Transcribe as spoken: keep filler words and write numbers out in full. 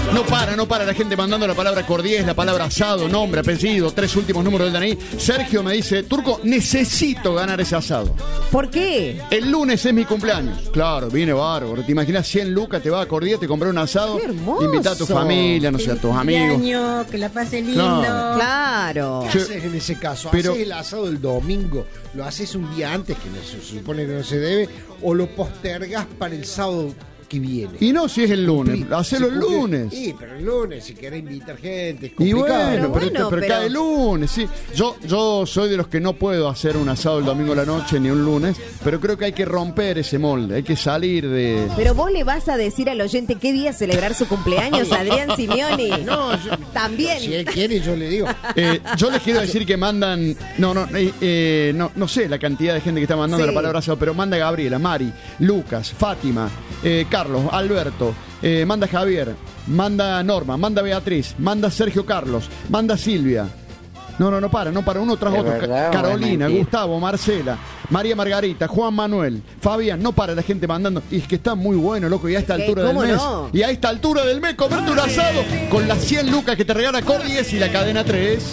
No para, no para la gente mandando la palabra cordiés, la palabra asado, nombre, apellido, tres últimos números del D N I. Sergio me dice, Turco, necesito ganar ese asado. ¿Por qué? El lunes es mi cumpleaños. Claro, viene bárbaro. ¿Te imaginas cien lucas, te va a cordiés, te compré un asado? ¡Qué hermoso! Invita a tu familia, no sé, a tus amigos. Año, que la pase lindo. Claro. Claro. ¿Qué haces en ese caso? Pero- ¿Haces el asado el domingo? ¿Lo haces un día antes, que no se supone que no se debe? ¿O lo postergás para el sábado que viene? Y no si es el lunes, hacelo el Porque- lunes. Sí, pero el lunes, si querés invitar gente, es Y complicado. bueno, Pero pero, bueno, pero pero- cae el lunes, sí. Yo, yo soy de los que no puedo hacer un asado el domingo a la noche ni un lunes, pero creo que hay que romper ese molde, hay que salir de... Pero vos le vas a decir al oyente qué día celebrar su cumpleaños, Adrián Simeoni. No, yo- También. Si él quiere, yo le digo. Eh, yo les quiero decir que mandan, no, no, eh, eh, no, no sé la cantidad de gente que está mandando Sí. la palabra asado, pero manda Gabriela, Mari, Lucas, Fátima, eh, Carlos, Alberto, eh, manda Javier, manda Norma, manda Beatriz, manda Sergio Carlos, manda Silvia. No, no, no para, no para, uno tras ¿De otro. Ca- verdad o es Carolina, mentira? Gustavo, Marcela, María Margarita, Juan Manuel, Fabián, no para la gente mandando. Y es que está muy bueno, loco, y a esta ¿Qué? altura del ¿Cómo mes. no? Y a esta altura del mes, comerte un asado con las cien lucas que te regala Cordies y la cadena tres.